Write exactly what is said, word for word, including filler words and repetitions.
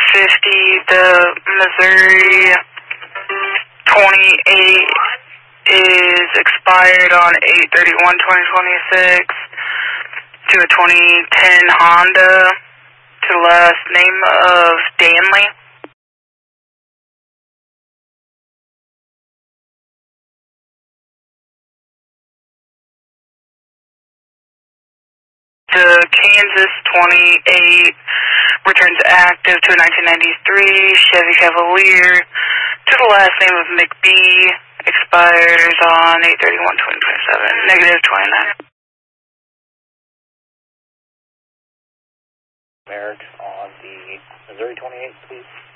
fifty, the Missouri twenty-eight is expired on eight thirty-one twenty twenty-six to a twenty ten Honda to the last name of Danley. The Kansas twenty-eight returns active to a nineteen ninety-three Chevy Cavalier to the last name of McBee, expires on eight thirty-one twenty twenty-seven, negative twenty-nine. Merrick on the Missouri twenty-eight, please.